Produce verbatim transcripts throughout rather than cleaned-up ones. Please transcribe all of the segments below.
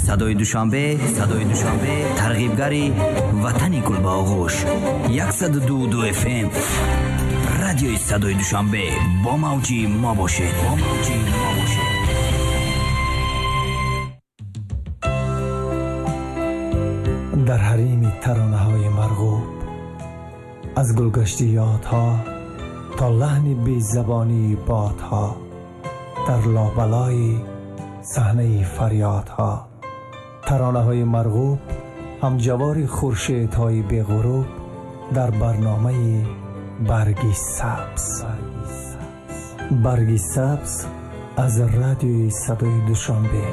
صدای دوشنبه صدای دوشنبه ترغیبگری وطنی گلباغوش صد و دو دو اف ام رادیوی صدای دوشنبه با موجی ما باشید با موجی ما باشید. در حریم ترانه‌های مرغوب از گلگشتی یادها تا لحن بی‌زبانی بادها در لابلای صحنه فریادها ترانه‌های مرغوب همجوار خورشیدهای بی‌غروب در برنامه برگی سبز برگی سبز از رادیوی صدای دوشنبه.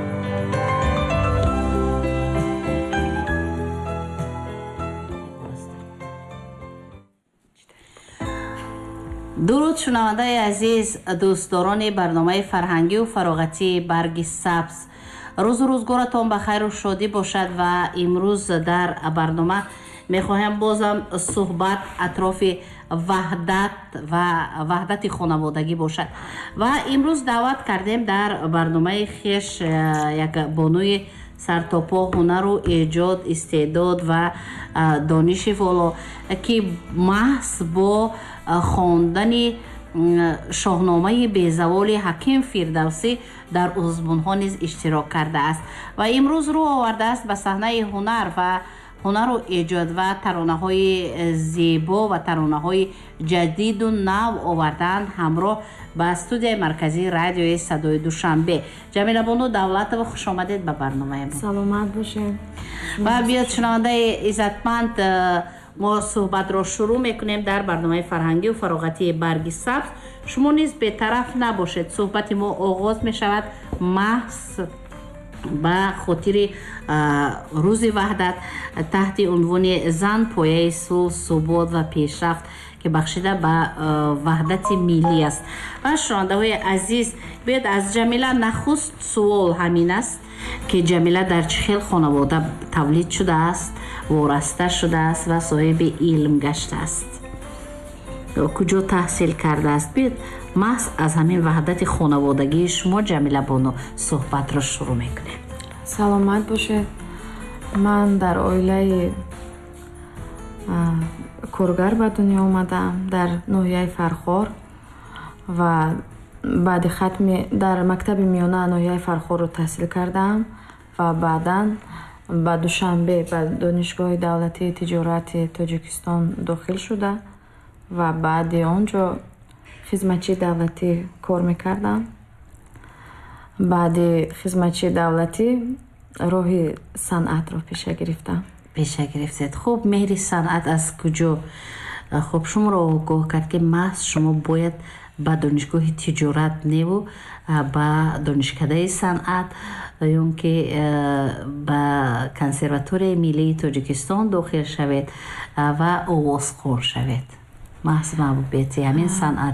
درود شنونده عزیز، دوستداران برنامه فرهنگی و فراغتی برگ سبز، روز و روزگارتان بخیر و شادی باشد و امروز در برنامه میخواهم بازم صحبت اطراف وحدت و وحدت خانوادگی باشد و امروز دعوت کردیم در برنامه خیش یک بانوی سرتاپا هنر و ایجاد استعداد و دانش والا که محض با خواندن شاهنامه بیزوال حکیم فردوسی در آزمون‌ها نیز اشتراک کرده است و امروز رو آورده است به صحنه هنر و هنر و ایجاد و ترانه‌های زیبا و ترانه‌های جدید و نو آوردن همراه با استودیوی مرکزی رادیوی صدای دوشنبه. جمیله بانو دولت و خوش آمدید به برنامه ما. سلامت باشید. و بیاد شنونده عزتمند، ما صحبت را شروع میکنیم در برنامه فرهنگی و فراغتی برگ سبز. شما نیز به طرف نباشید، صحبت ما آغاز می شود محض با خاطر روز وحدت تحت عنوان زن پایه صلح، ثبات و پیشرفت که بخشیده به وحدت ملی است. و شنونده‌های عزیز، بیاید از جمیله نخست سوال همین است که جمیله در چه خیل خانواده تولید شده است، وارسته شده است و صاحب علم گشته است، کجا تحصیل کرده است؟ بیاید محض از همین وحدت خانوادگی شما جمیله بانو صحبت را شروع میکنیم. سلامت باشه. من در عائله کارگر به دنیا آمدم در ناحیه فرخار و بعد ختم در مکتب میانه ناحیه فرخار رو تحصیل کردم و بعداً به دوشنبه به دانشگاه دولتی تجارت تاجیکستان داخل شده و بعد آنجا خدمتچی دولتی کار میکردم. بعد خدمتچی دولتی راه صنعت را پیشه گرفتم. پیشه گرفتید. خب مهر صنعت از کجا خب شما را آگاه کرد که محض شما باید با دانشگاه تجارت نیو با دانشکده صنعت یا که با کنسرواتوری ملی تاجیکستان داخل شوید و آوازخوان شوید؟ محض محبوبیت همین صنعت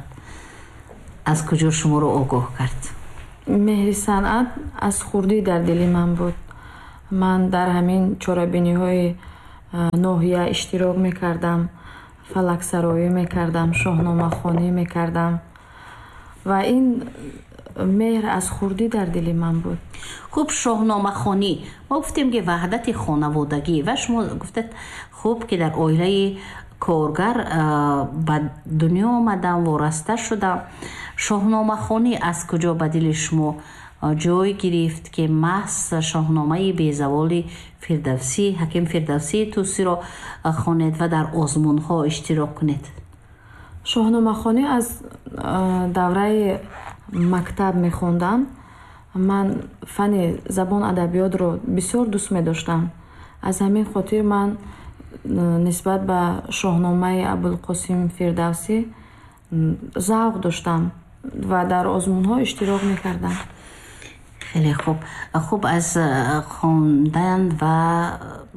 از کجا شما رو آگاه کرد؟ مهر صنعت از خوردی در دل من بود. من در همین چاره‌بینی های ناحیه اشتراک میکردم، فلک سرایی میکردم، شاهنامه خوانی میکردم و این مهر از خوردی در دل من بود. خوب شاهنامه خوانی، ما گفتیم که وحدت خانوادگی و شما گفتید خوب که در عائله کارگر به دنیا آمدم، وارسته شدم. شاهنامه خوانی از کجا به دل شما جای گرفت که محض شاهنامه بیزوال فردوسی حکیم فردوسی توسی را خوانید و در آزمون ها اشتراک کنید؟ شاهنامه خوانی از دوره مکتب میخوندم. من فن زبان ادبیات رو بسیار دوست می‌داشتم. از همین خاطر من نسبت به شاهنامه ابوالقاسم فردوسی ذوق داشتم و در آزمون‌ها اشتراک می‌کردم. خیلی خوب. خوب از خواندن و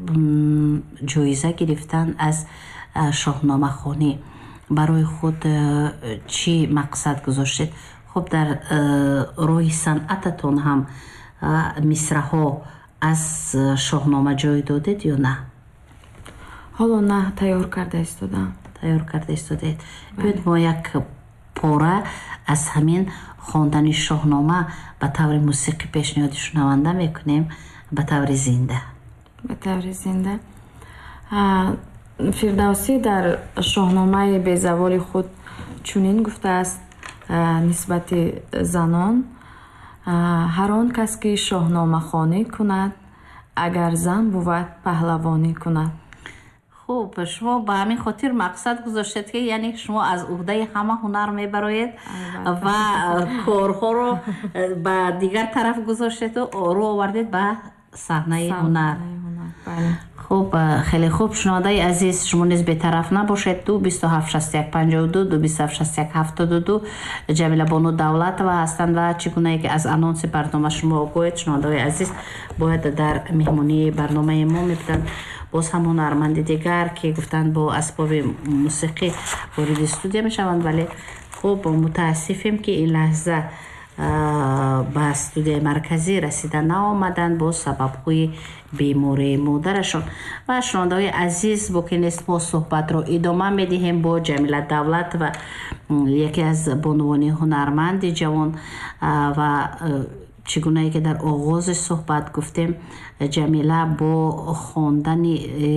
جایزه گرفتن از شاهنامه خوانی برای خود چی مقصد گذاشتید؟ خب در روی صنعتتون هم مصرع‌ها از شاهنامه جای دادید یا نه؟ حالا نه، تیار کرده استودم. تیار کرده استودید. بیاید ما یک پاره از همین خواندن شاهنامه به طور موسیقی پیشنهاد شنونده میکنیم. ба таври зинда. ба таври зинда фирдавсӣ дар шоҳномаи безаволи худ чунин гуфтааст нисбати занон: ҳар он кас ки шоҳномахонӣ кунад, агар зан буд паҳлавонӣ кунад. хуб, шумо ба ҳамин хотир мақсад гузоштед ки яъне шумо аз уҳдаи ҳама ҳунар мебароед ва корҳоро ба дигар тараф гузоштеду рӯ овардед ба саҳнаи ҳунар. хуб, хеле хуб. шунавандаи азиз, шумо низ бетараф набошед. ду бисту ҳафт шасту як панҷоҳу ду ду бисту ҳафт шасту як ҳафтоду ду ҷамила бону давлатова ҳастанд ва чӣ гуна ки аз анонси барнома шумо огоҳед. шунавандаи азиз, бояд дар меҳмонии барномаи мо мебуданд боз ҳам ҳунарманди дигар ки гуфтанд бо асбоби мусиқӣ вориди студия мешаванд, вале хуб мутаассифем ки ин лаҳза ба студияи марказӣ расида наомаданд бо сабабҳои бемории модарашон. ва шунавандаҳои азиз, бо ки нест мо суҳбатро идома медиҳем бо ҷамила давлатова, яке аз бонувони ҳунарманди ҷавон. ва чӣ гунае ки дар оғози суҳбат гуфтем, ҷамила бо хондани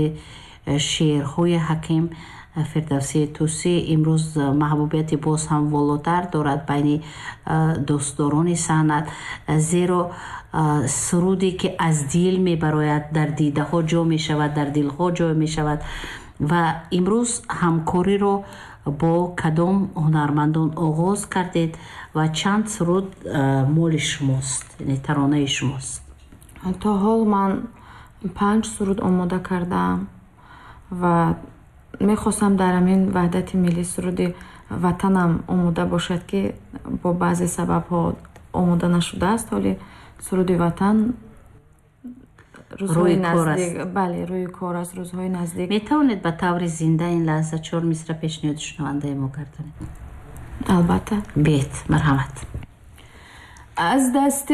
шеърҳои ҳаким фирдавсии тусӣ имрӯз маҳбубияти боз ҳам волотар дорад байни дӯстдорони санъат, зеро суруде ки аз дил мебарояд дар дидаҳо ҷо мешавад, дар дилҳо ҷо мешавад. ва имрӯз ҳамкориро бо кадом ҳунармандон оғоз кардед ва чанд суруд моли шумост, яъне таронаи шумост? то ҳол ман панҷ суруд омода кардам ва мехостам дар ҳамин ваҳдати миллӣ суруди ватанам омода бошад ки бо баъзе сабабҳо омода нашудааст. ҳоли суруди ватан рӯзҳои наздик, бале, рӯи кор аст, рӯзҳои наздик. метавонед ба таври зинда ин лаҳза чор мисра пешниҳоди шунавандаи мо гардонед? албатта. бед, марҳамат. аз дасти